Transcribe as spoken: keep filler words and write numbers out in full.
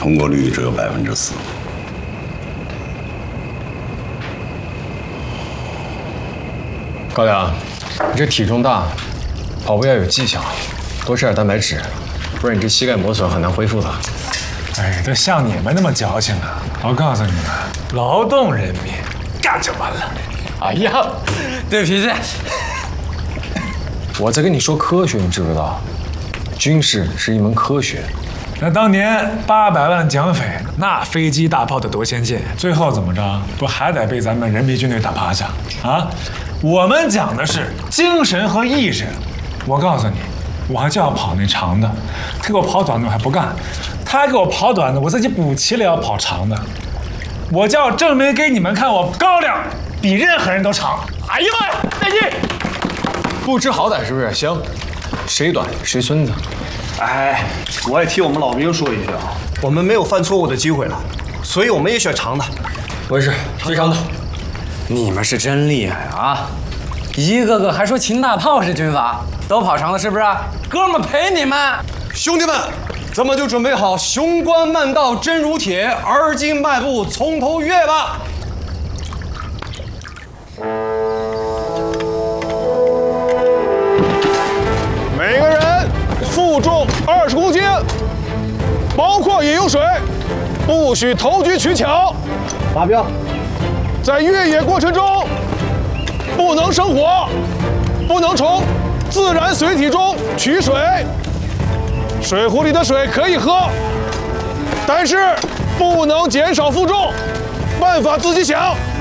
通过率只有百分之四。 高粱，你这体重大，跑步要有技巧，多吃点蛋白质，不然你这膝盖磨损很难恢复的。 哎，都像你们那么矫情啊！我告诉你们，劳动人民干就完了。 哎呀， 对脾气。 我在跟你说科学，你知不知道？军事是一门科学。 那当年八百万蒋匪，那飞机大炮得多先进，最后怎么着？不还得被咱们人民军队打趴下啊？我们讲的是精神和意志。我告诉你，我还就要跑那长的，他给我跑短的我还不干，他还给我跑短的，我自己补齐了要跑长的。我就要证明给你们看，我高粱比任何人都长。哎呀妈呀，再见！ 不知好歹是不是？行，谁短谁孙子。 哎，我也替我们老兵说一句啊，我们没有犯错误的机会了，所以我们也选长的。 我也是，最长的。 你们是真厉害啊！一个个还说秦大炮是军阀，都跑长了是不是？哥们陪你们。 兄弟们，咱们就准备好雄关漫道真如铁，而今迈步从头越吧。 每个人负重二十公斤，包括饮用水，不许投机取巧。 达标。 在越野过程中，不能生火，不能从自然水体中取水。水壶里的水可以喝，但是不能减少负重，办法自己想。